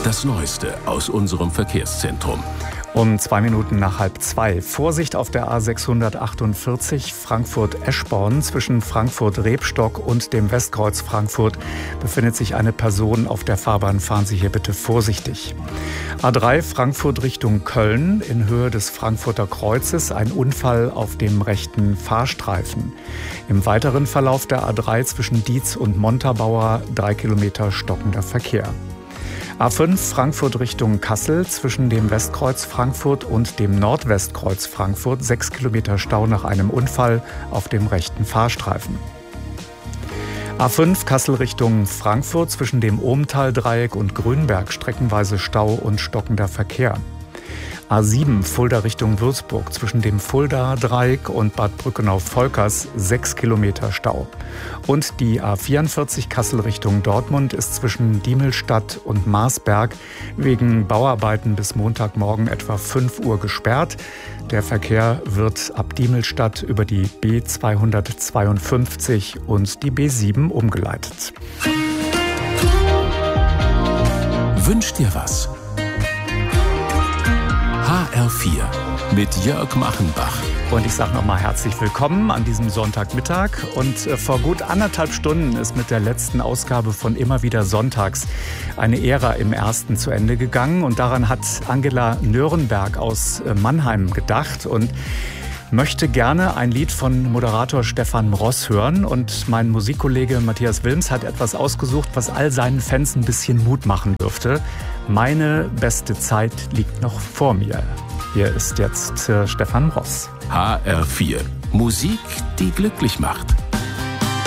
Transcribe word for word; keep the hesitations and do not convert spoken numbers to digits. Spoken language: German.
Das Neueste aus unserem Verkehrszentrum. Um zwei Minuten nach halb zwei. Vorsicht auf der A sechshundertachtundvierzig Frankfurt-Eschborn. Zwischen Frankfurt-Rebstock und dem Westkreuz Frankfurt befindet sich eine Person auf der Fahrbahn. Fahren Sie hier bitte vorsichtig. A drei Frankfurt Richtung Köln. In Höhe des Frankfurter Kreuzes ein Unfall auf dem rechten Fahrstreifen. Im weiteren Verlauf der A drei zwischen Dietz und Montabaur drei Kilometer stockender Verkehr. A fünf Frankfurt Richtung Kassel zwischen dem Westkreuz Frankfurt und dem Nordwestkreuz Frankfurt sechs Kilometer Stau nach einem Unfall auf dem rechten Fahrstreifen. A fünf Kassel Richtung Frankfurt zwischen dem Ohmtal-Dreieck und Grünberg streckenweise Stau und stockender Verkehr. A sieben Fulda Richtung Würzburg zwischen dem Fulda-Dreieck und Bad Brückenau-Volkers sechs Kilometer Stau. Und die A vierundvierzig Kassel Richtung Dortmund ist zwischen Diemelstadt und Marsberg wegen Bauarbeiten bis Montagmorgen etwa fünf Uhr gesperrt. Der Verkehr wird ab Diemelstadt über die B zweihundertzweiundfünfzig und die B sieben umgeleitet. Wünsch dir was? H R vier mit Jörg Machenbach. Und ich sage nochmal herzlich willkommen an diesem Sonntagmittag. Und vor gut anderthalb Stunden ist mit der letzten Ausgabe von Immer wieder Sonntags eine Ära im Ersten zu Ende gegangen. Und daran hat Angela Nürnberg aus Mannheim gedacht und möchte gerne ein Lied von Moderator Stefan Ross hören. Und mein Musikkollege Matthias Wilms hat etwas ausgesucht, was all seinen Fans ein bisschen Mut machen dürfte. Meine beste Zeit liegt noch vor mir. Hier ist jetzt äh, Stefan Ross. H R vier. Musik, die glücklich macht.